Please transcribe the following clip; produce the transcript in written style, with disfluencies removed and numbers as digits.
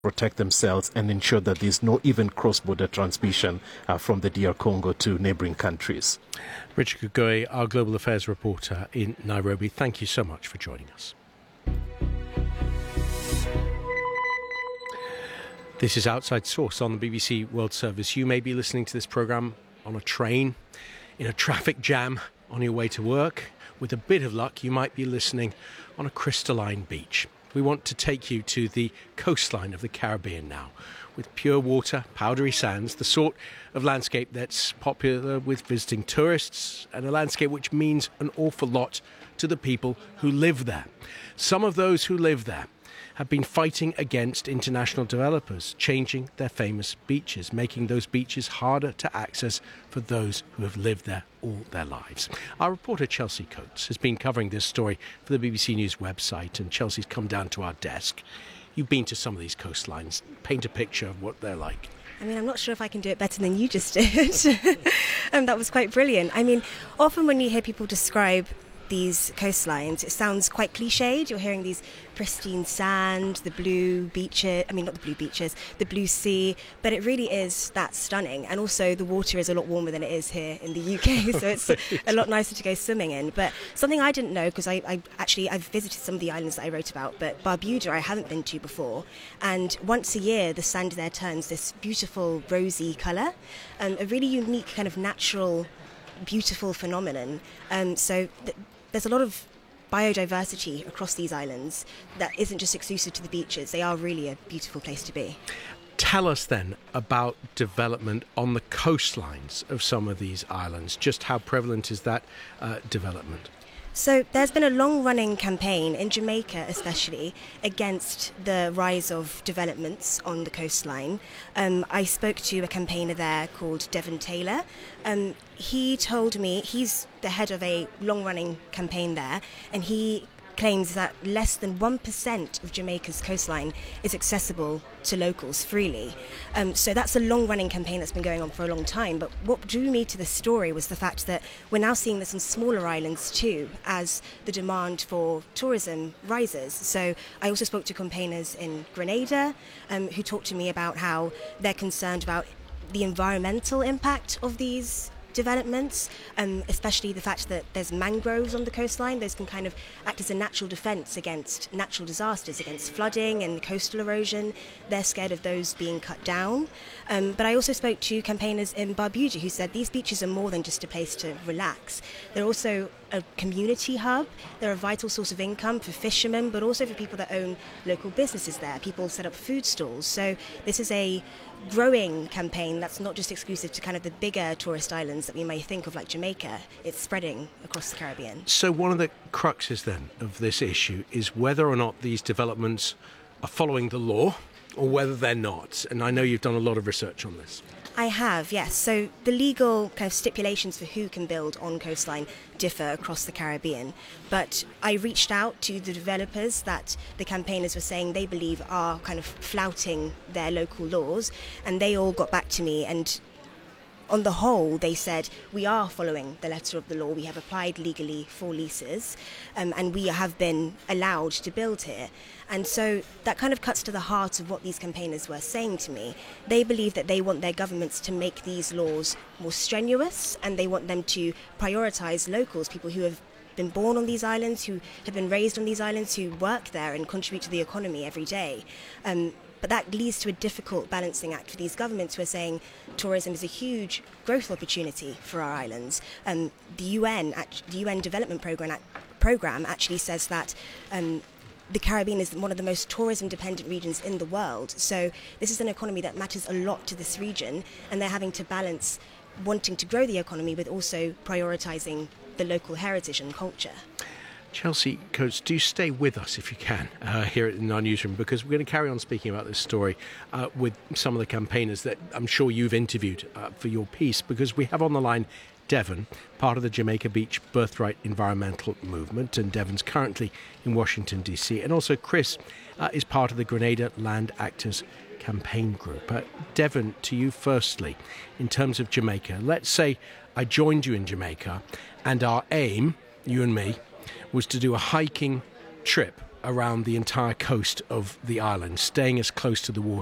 protect themselves and ensure that there's no even cross-border transmission from the DR Congo to neighboring countries. Richard Kugoe, our global affairs reporter in Nairobi, thank you so much for joining us. This is Outside Source on the BBC World Service. You may be listening to this programme on a train, in a traffic jam, on your way to work. With a bit of luck, you might be listening on a crystalline beach. We want to take you to the coastline of the Caribbean now, with pure water, powdery sands, the sort of landscape that's popular with visiting tourists, and a landscape which means an awful lot to the people who live there. Some of those who live there have been fighting against international developers, changing their famous beaches, making those beaches harder to access for those who have lived there all their lives. Our reporter Chelsea Coates has been covering this story for the BBC News website, and Chelsea's come down to our desk. You've been to some of these coastlines. Paint a picture of what they're like. I mean, I'm not sure if I can do it better than you just did. That was quite brilliant. I mean, often when you hear people describe these coastlines, it sounds quite cliched. You're hearing these pristine sand, the blue beaches, not the blue beaches, the blue sea, but it really is that stunning. And also the water is a lot warmer than it is here in the UK, so it's a lot nicer to go swimming in. But something I didn't know, because I've visited some of the islands that I wrote about, but Barbuda I haven't been to before. And once a year, the sand there turns this beautiful rosy colour, a really unique kind of natural, beautiful phenomenon. There's a lot of biodiversity across these islands that isn't just exclusive to the beaches. They are really a beautiful place to be. Tell us then about development on the coastlines of some of these islands. Just how prevalent is that development? So there's been a long-running campaign in Jamaica especially against the rise of developments on the coastline. I spoke to a campaigner there called Devon Taylor. He told me he's the head of a long-running campaign there, and he claims that less than 1% of Jamaica's coastline is accessible to locals freely. So that's a long-running campaign that's been going on for a long time. But what drew me to this story was the fact that we're now seeing this on smaller islands too, as the demand for tourism rises. So I also spoke to campaigners in Grenada who talked to me about how they're concerned about the environmental impact of these developments, especially the fact that there's mangroves on the coastline. Those can kind of act as a natural defence against natural disasters, against flooding and coastal erosion. They're scared of those being cut down. But I also spoke to campaigners in Barbuda who said these beaches are more than just a place to relax. They're also a community hub. They're a vital source of income for fishermen, but also for people that own local businesses there. People set up food stalls. So this is a growing campaign that's not just exclusive to kind of the bigger tourist islands that we may think of like Jamaica. It's spreading across the Caribbean. So one of the cruxes then of this issue is whether or not these developments are following the law or whether they're not. And I know you've done a lot of research on this. I have, yes. So the legal kind of stipulations for who can build on coastline differ across the Caribbean. But I reached out to the developers that the campaigners were saying they believe are kind of flouting their local laws, and they all got back to me, and on the whole, they said, we are following the letter of the law. We have applied legally for leases, and we have been allowed to build here. And so that kind of cuts to the heart of what these campaigners were saying to me. They believe that they want their governments to make these laws more strenuous, and they want them to prioritise locals, people who have been born on these islands, who have been raised on these islands, who work there and contribute to the economy every day. But that leads to a difficult balancing act for these governments who are saying tourism is a huge growth opportunity for our islands. The UN Development Programme actually says that the Caribbean is one of the most tourism-dependent regions in the world. So this is an economy that matters a lot to this region, and they're having to balance wanting to grow the economy with also prioritising the local heritage and culture. Chelsea Coates, do stay with us if you can here in our newsroom, because we're going to carry on speaking about this story with some of the campaigners that I'm sure you've interviewed for your piece, because we have on the line Devon, part of the Jamaica Beach Birthright Environmental Movement, and Devon's currently in Washington, D.C. And also Chris is part of the Grenada Land Actors Campaign Group. Devon, to you firstly, in terms of Jamaica, let's say I joined you in Jamaica and our aim, you and me, was to do a hiking trip around the entire coast of the island, staying as close to the water